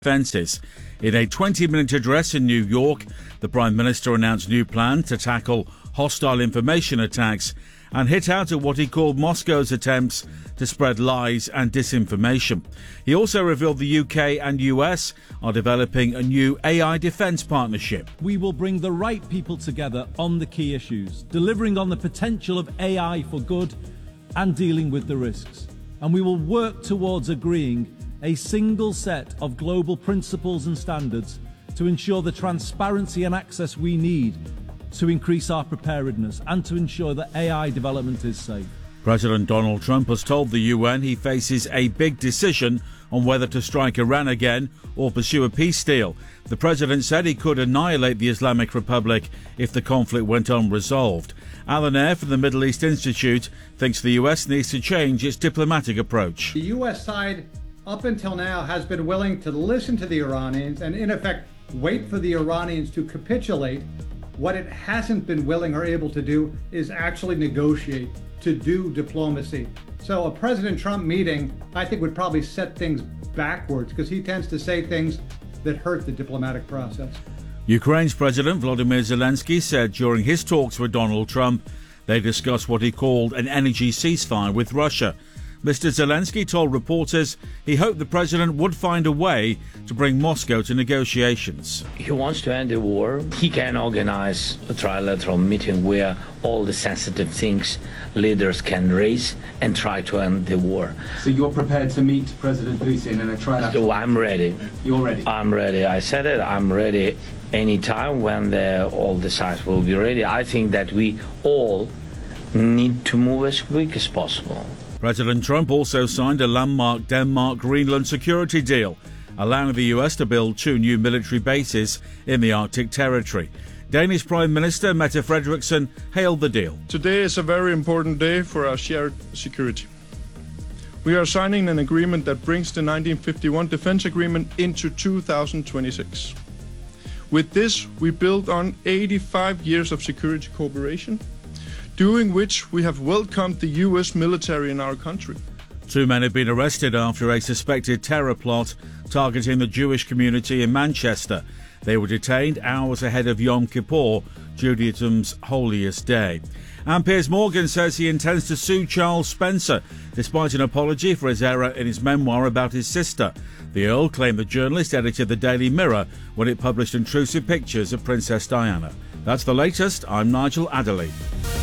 defences. In a 20-minute address in New York, the Prime Minister announced new plans to tackle hostile information attacks and hit out at what he called Moscow's attempts to spread lies and disinformation. He also revealed the UK and US are developing a new AI defence partnership. We will bring the right people together on the key issues, delivering on the potential of AI for good and dealing with the risks. And we will work towards agreeing a single set of global principles and standards to ensure the transparency and access we need to increase our preparedness and to ensure that AI development is safe. President Donald Trump has told the UN he faces a big decision on whether to strike Iran again or pursue a peace deal. The president said he could annihilate the Islamic Republic if the conflict went unresolved. Alan Eyre from the Middle East Institute thinks the US needs to change its diplomatic approach. The US side, up until now, has been willing to listen to the Iranians and, in effect, wait for the Iranians to capitulate. What it hasn't been willing or able to do is actually negotiate, to do diplomacy. So a President Trump meeting, I think, would probably set things backwards because he tends to say things that hurt the diplomatic process. Ukraine's President Volodymyr Zelensky said during his talks with Donald Trump, they discussed what he called an energy ceasefire with Russia. Mr. Zelensky told reporters he hoped the president would find a way to bring Moscow to negotiations. He wants to end the war. He can organize a trilateral meeting where all the sensitive things leaders can raise and try to end the war. So you're prepared to meet President Putin in a trilateral? So I'm ready. You're ready? I'm ready. I said it. I'm ready anytime when all the sides will be ready. I think that we all need to move as quick as possible. President Trump also signed a landmark Denmark-Greenland security deal, allowing the US to build 2 new military bases in the Arctic territory. Danish Prime Minister Mette Frederiksen hailed the deal. Today is a very important day for our shared security. We are signing an agreement that brings the 1951 Defense Agreement into 2026. With this, we build on 85 years of security cooperation, during which we have welcomed the US military in our country. 2 men have been arrested after a suspected terror plot targeting the Jewish community in Manchester. They were detained hours ahead of Yom Kippur, Judaism's holiest day. And Piers Morgan says he intends to sue Charles Spencer, despite an apology for his error in his memoir about his sister. The Earl claimed the journalist edited the Daily Mirror when it published intrusive pictures of Princess Diana. That's the latest. I'm Nigel Adderley.